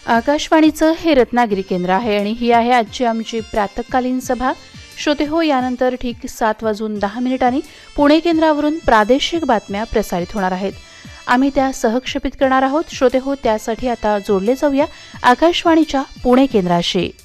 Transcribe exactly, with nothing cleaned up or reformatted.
आकाशवाणीचं हे रत्नागिरी केंद्र आहे आणि ही आहे आजची आमची प्रातःकालीन सभा. श्रोते हो, यानंतर ठीक सात वाजून दहा मिनिटांनी पुणे केंद्रावरून प्रादेशिक बातम्या प्रसारित होणार आहेत. आम्ही त्या सहक्षेपित करणार आहोत. श्रोते हो, त्यासाठी आता जोडले जाऊया आकाशवाणीच्या पुणे केंद्राशी.